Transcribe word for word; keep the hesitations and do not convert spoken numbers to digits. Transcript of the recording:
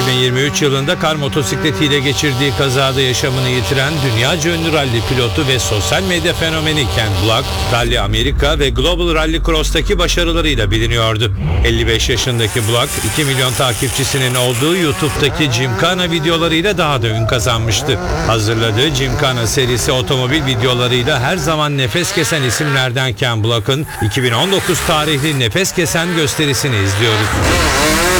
bin yirmi üç yılında kar motosikletiyle geçirdiği kazada yaşamını yitiren dünyaca ünlü ralli pilotu ve sosyal medya fenomeni Ken Block, Rally Amerika ve Global Rally Cross'taki başarılarıyla biliniyordu. elli beş yaşındaki Block, iki milyon takipçisinin olduğu YouTube'daki Gymkhana videolarıyla daha da ün kazanmıştı. Hazırladığı Gymkhana serisi otomobil videolarıyla her zaman nefes kesen isimlerden Ken Block'ın iki bin on dokuz tarihli nefes kesen gösterisini izliyoruz.